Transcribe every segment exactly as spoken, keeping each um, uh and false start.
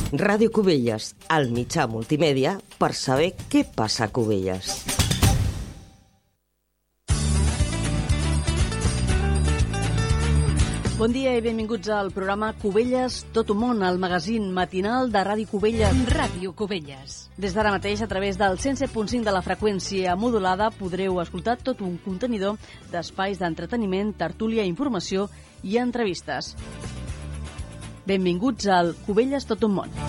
Ràdio Cubelles, el mitjà multimèdia per saber què passa a Cubelles. Bon dia i benvinguts al programa Cubelles Tot un món, el magazín matinal de Ràdio Cubelles. Ràdio Cubelles. Des d'ara mateix, a través del cent set punt cinc de la freqüència modulada, podreu escoltar tot un contenidor d'espais d'entreteniment, tertúlia, informació i entrevistes. Benvinguts al Cubelles Tot un món.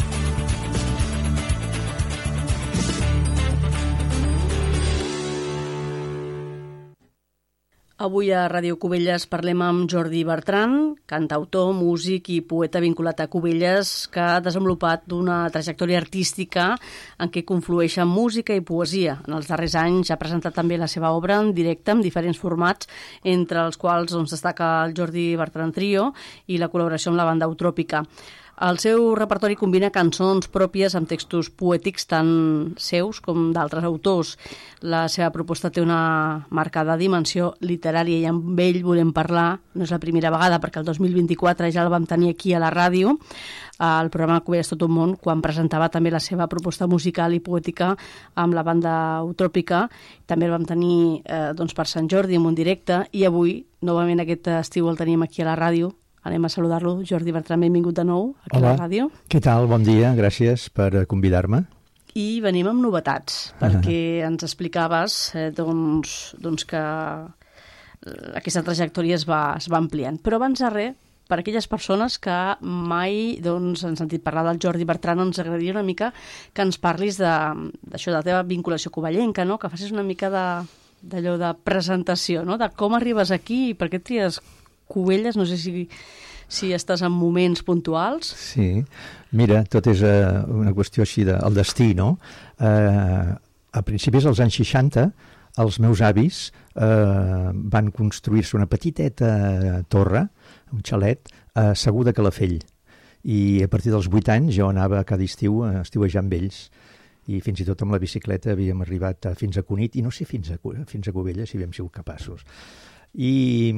Avui a Ràdio Cubelles parlem amb Jordi Bertran, cantautor, músic i poeta vinculat a Cubelles, que ha desenvolupat una trajectòria artística en què conflueixen música i poesia. En els darrers anys ha presentat també la seva obra en directe en diferents formats, entre els quals doncs, destaca el Jordi Bertran Trio i la col·laboració amb la banda Utròpica. El seu repertori combina cançons pròpies amb textos poètics tant seus com d'altres autors. La seva proposta té una marcada dimensió literària i amb ell volem parlar, no és la primera vegada perquè el dos mil vint-i-quatre ja el vam tenir aquí a la ràdio, al programa Cubelles Tot un món, quan presentava també la seva proposta musical i poètica amb la banda Utròpica. També el vam tenir eh, doncs per Sant Jordi en un directe i avui, novament aquest estiu, el tenim aquí a la ràdio. Anem a saludar-lo. Jordi Bertran, benvingut de nou aquí Hola. a la ràdio. Què tal? Bon dia, gràcies per convidar-me. I venim amb novetats, perquè ens explicaves eh, doncs, doncs que aquesta trajectòria es va, es va ampliant. Però abans de res, per aquelles persones que mai doncs, han sentit parlar del Jordi Bertran, ens agradaria una mica que ens parlis d'això, de, de la teva vinculació covellenca, no? Que facis una mica d'allò de, de presentació, no? De com arribes aquí i per què tries Cubelles, no sé si, si estàs en moments puntuals. Sí, mira, tot és uh, una qüestió així del de, destí, no? Uh, a principis dels anys seixanta, els meus avis uh, van construir-se una petiteta torre, un xalet, a Segur de Calafell. I a partir dels vuit anys jo anava cada estiu a estiuejar amb ells. I fins i tot amb la bicicleta havíem arribat a, fins a Cunit, i no sé fins a, fins a Cubelles si havíem sigut capaços. I...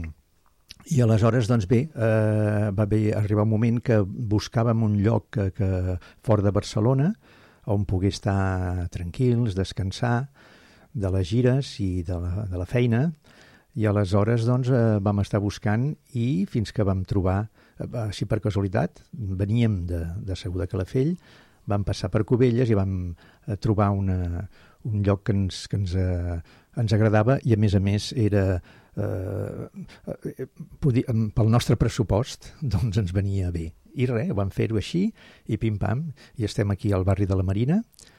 I aleshores, doncs bé, eh, va bé arribar un moment que buscàvem un lloc que, que fora de Barcelona on pogués estar tranquils, descansar de les gires i de la, de la feina, i aleshores doncs, eh, vam estar buscant i fins que vam trobar, eh, així per casualitat, veníem de, de Segur de Calafell, vam passar per Cubelles i vam eh, trobar una, un lloc que ens, que ens, eh, ens agradava i a més a més era... Uh, uh, podia, um, pel nostre pressupost doncs ens venia bé i res, vam fer-ho així i pim-pam, i estem aquí al barri de la Marina